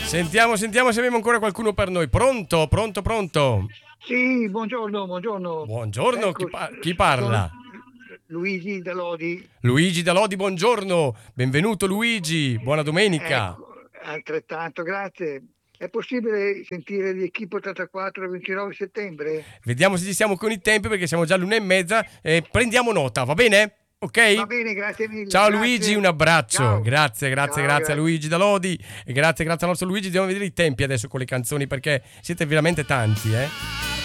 Sentiamo se abbiamo ancora qualcuno per noi. Pronto? Sì, buongiorno. Buongiorno, Ecco, chi parla? sono Luigi da Lodi. Luigi da Lodi, buongiorno. Benvenuto Luigi, buona domenica. Ecco, altrettanto, grazie. È possibile sentire di Equipo 84 il 29 settembre? Vediamo se ci siamo con i tempi perché siamo già all'1:30. Prendiamo nota, va bene? Va Ok? bene, grazie mille, Ciao Luigi, un grazie. abbraccio. Ciao. Grazie Ciao, a grazie. Luigi da Lodi e grazie al nostro Luigi. Dobbiamo vedere i tempi adesso con le canzoni perché siete veramente tanti, eh?